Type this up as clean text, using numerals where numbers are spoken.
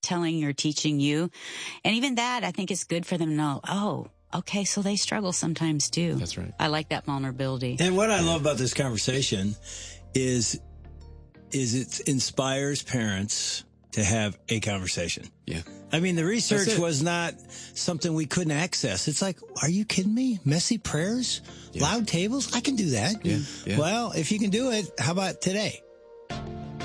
telling or teaching you. And even that, I think is good for them to know, oh, okay, so they struggle sometimes too. That's right. I like that vulnerability. And what I love about this conversation is it inspires parents to have a conversation. Yeah. I mean, the research was not something we couldn't access. It's like, are you kidding me? Messy prayers? Yeah. Loud tables? I can do that. Yeah. Yeah. Well, if you can do it, how about today?